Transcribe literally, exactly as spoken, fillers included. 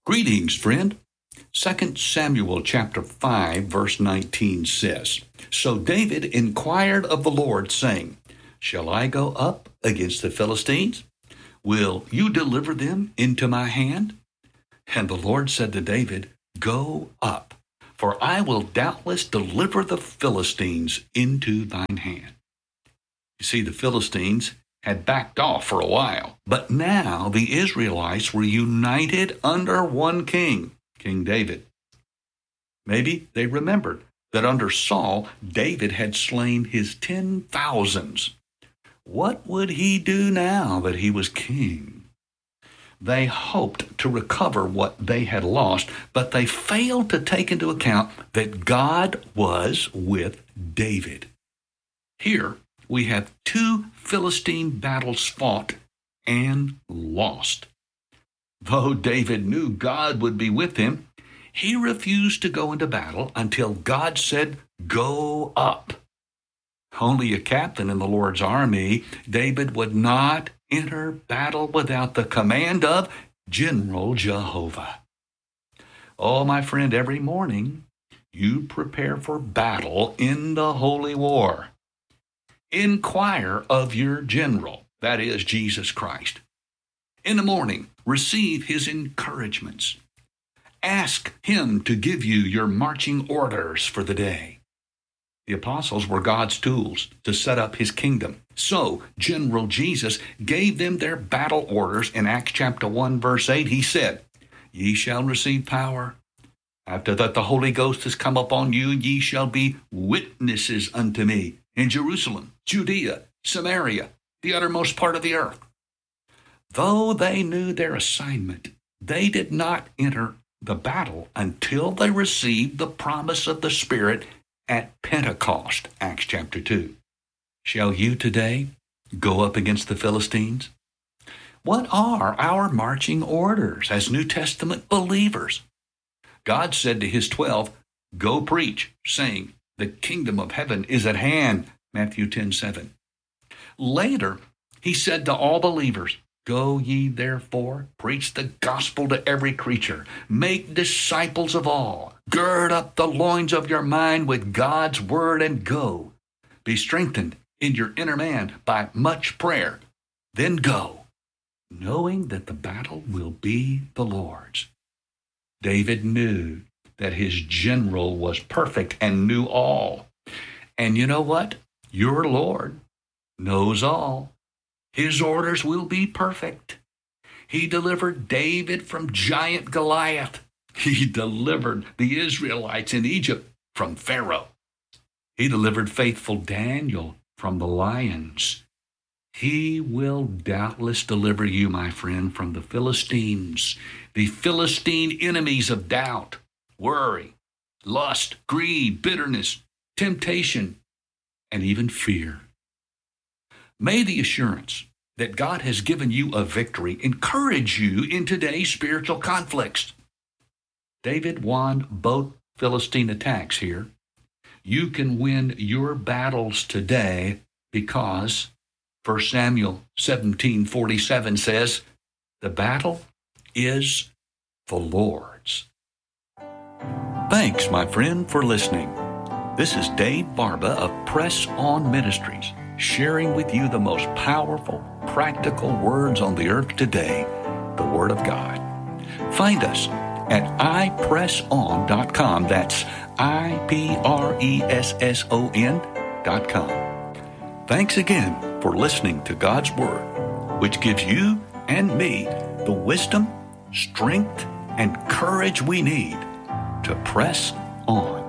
Greetings, friend. Second Samuel chapter five, verse nineteen says, So David inquired of the Lord, saying, Shall I go up against the Philistines? Will you deliver them into my hand? And the Lord said to David, Go up, for I will doubtless deliver the Philistines into thine hand. You see, the Philistines had backed off for a while, but now the Israelites were united under one king, King David. Maybe they remembered that under Saul, David had slain his ten thousands. What would he do now that he was king? They hoped to recover what they had lost, but they failed to take into account that God was with David. Here we have two Philistine battles fought and lost. Though David knew God would be with him, he refused to go into battle until God said, Go up. Only a captain in the Lord's army, David would not enter battle without the command of General Jehovah. Oh, my friend, every morning you prepare for battle in the holy war. Inquire of your general, that is Jesus Christ. In the morning, receive his encouragements. Ask him to give you your marching orders for the day. The apostles were God's tools to set up his kingdom. So General Jesus gave them their battle orders in Acts chapter one, verse eight. He said, Ye shall receive power. After that the Holy Ghost has come upon you, ye shall be witnesses unto me in Jerusalem, Judea, Samaria, the uttermost part of the earth. Though they knew their assignment, they did not enter the battle until they received the promise of the Spirit at Pentecost, Acts chapter two. Shall you today go up against the Philistines? What are our marching orders as New Testament believers? God said to his twelve, Go preach, saying, The kingdom of heaven is at hand, Matthew ten seven. Later, he said to all believers, Go ye therefore, preach the gospel to every creature, make disciples of all, gird up the loins of your mind with God's word, and go. Be strengthened in your inner man by much prayer. Then go, knowing that the battle will be the Lord's. David knew that his general was perfect and knew all. And you know what? Your Lord knows all. His orders will be perfect. He delivered David from giant Goliath. He delivered the Israelites in Egypt from Pharaoh. He delivered faithful Daniel from the lions. He will doubtless deliver you, my friend, from the Philistines, the Philistine enemies of doubt, worry, lust, greed, bitterness, temptation, and even fear. May the assurance that God has given you a victory encourage you in today's spiritual conflicts. David won both Philistine attacks here. You can win your battles today because First Samuel seventeen forty-seven says, The battle is the Lord's. Thanks, my friend, for listening. This is Dave Barba of Press On Ministries, sharing with you the most powerful, practical words on the earth today, the Word of God. Find us at i press on dot com. That's I P R E S S O N dot com. Thanks again for listening to God's Word, which gives you and me the wisdom, strength, and courage we need to press on.